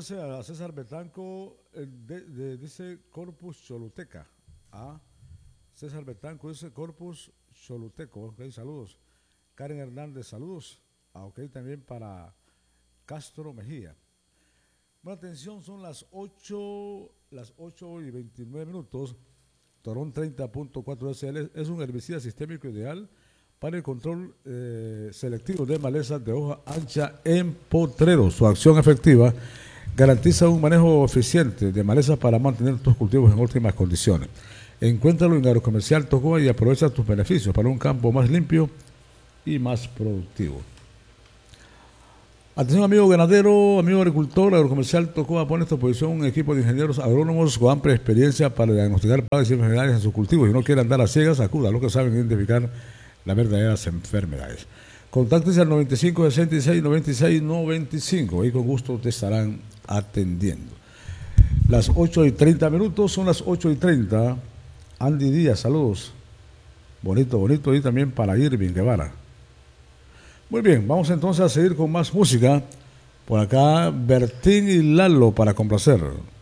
dice a César Betanco, dice Corpus Choluteca. Ah, César Betanco dice Corpus Choluteco. Ok, saludos. Karen Hernández, saludos. Ah, ok, también para Castro Mejía. Bueno, atención, son las 8 y 29 minutos. Torón 30.4 SL es un herbicida sistémico ideal para el control selectivo de malezas de hoja ancha en potreros. Su acción efectiva garantiza un manejo eficiente de malezas para mantener tus cultivos en óptimas condiciones. Encuéntralo en Agrocomercial Tocoa y aprovecha tus beneficios para un campo más limpio y más productivo. Atención, amigo ganadero, amigo agricultor. Agrocomercial Tocoa pone a tu disposición un equipo de ingenieros agrónomos con amplia experiencia para diagnosticar plagas y enfermedades en sus cultivos. Y no quiere andar a ciegas, acuda a los que saben identificar las verdaderas enfermedades. Contáctese al 95 66 96 95 y con gusto te estarán atendiendo. Las 8 y 30 minutos, son las 8 y 30. Andy Díaz, saludos. Bonito, bonito. Y también para Irving Guevara. Muy bien, vamos entonces a seguir con más música. Por acá, Bertín y Lalo para complacer.